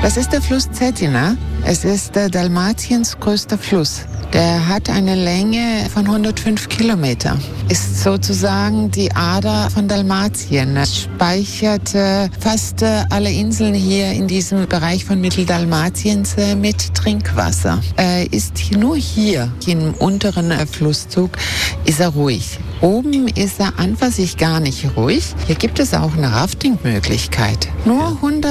Das ist der Fluss Cetina. Es ist Dalmatiens größter Fluss. Der hat eine Länge von 105 Kilometer. Ist sozusagen die Ader von Dalmatien. Es speichert fast alle Inseln hier in diesem Bereich von Mitteldalmatiens mit Trinkwasser. Ist nur hier, im unteren Flusszug, ist er ruhig. Oben ist er an für sich gar nicht ruhig. Hier gibt es auch eine Rafting-Möglichkeit. Nur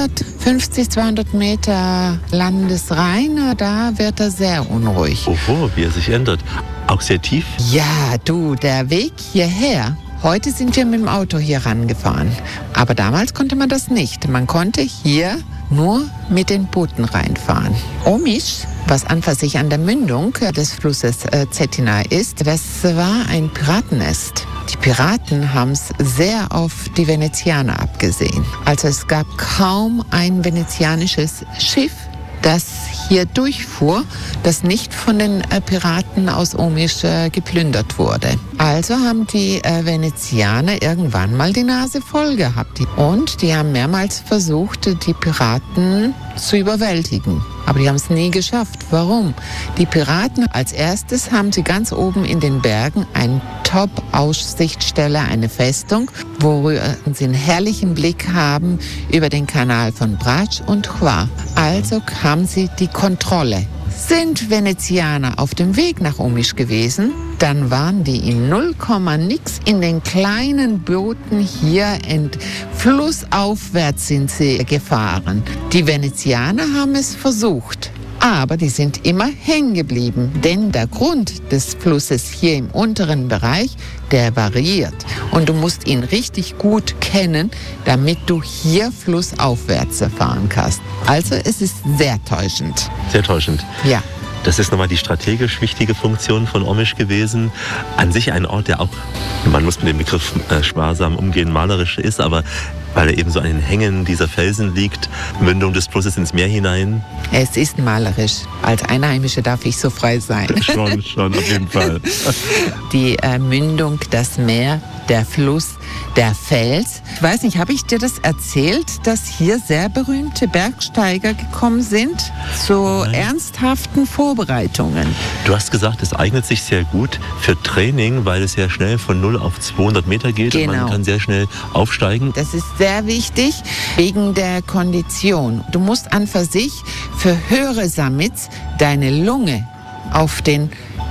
150, 200 Meter Landesrhein, da wird er sehr unruhig. Oho, wie er sich ändert. Auch sehr tief? Ja, du, der Weg hierher. Heute sind wir mit dem Auto hier rangefahren. Aber damals konnte man das nicht. Man konnte hier nur mit den Booten reinfahren. Omiš, was an für sich an der Mündung des Flusses Cetina ist, das war ein Piratennest. Die Piraten haben es sehr auf die Venezianer abgesehen. Also es gab kaum ein venezianisches Schiff, das hier durchfuhr, das nicht von den Piraten aus Omiš geplündert wurde. Also haben die Venezianer irgendwann mal die Nase voll gehabt. Und die haben mehrmals versucht, die Piraten zu überwältigen. Aber die haben es nie geschafft. Warum? Die Piraten, als erstes haben sie ganz oben in den Bergen eine Top-Aussichtsstelle, eine Festung, worüber sie einen herrlichen Blick haben über den Kanal von Brač und Hvar. Also haben sie die Kontrolle. Sind Venezianer auf dem Weg nach Omiš gewesen, dann waren die in 0, nix in den kleinen Booten hier flussaufwärts sind sie gefahren. Die Venezianer haben es versucht, aber die sind immer hängen geblieben, denn der Grund des Flusses hier im unteren Bereich, der variiert. Und du musst ihn richtig gut kennen, damit du hier flussaufwärts fahren kannst. Also es ist sehr täuschend. Sehr täuschend. Ja. Das ist nochmal die strategisch wichtige Funktion von Omiš gewesen. An sich ein Ort, der auch, man muss mit dem Begriff sparsam umgehen, malerisch ist, aber weil er eben so an den Hängen dieser Felsen liegt, Mündung des Flusses ins Meer hinein. Es ist malerisch. Als Einheimische darf ich so frei sein. Schon, auf jeden Fall. Die Mündung, das Meer, der Fluss, der Fels. Ich weiß nicht, habe ich dir das erzählt, dass hier sehr berühmte Bergsteiger gekommen sind zu ernsthaften Vorbereitungen? Du hast gesagt, es eignet sich sehr gut für Training, weil es sehr schnell von 0 auf 200 Meter geht. Genau. Und man kann sehr schnell aufsteigen. Das ist sehr wichtig wegen der Kondition. Du musst an für sich für höhere Summits deine Lunge auf den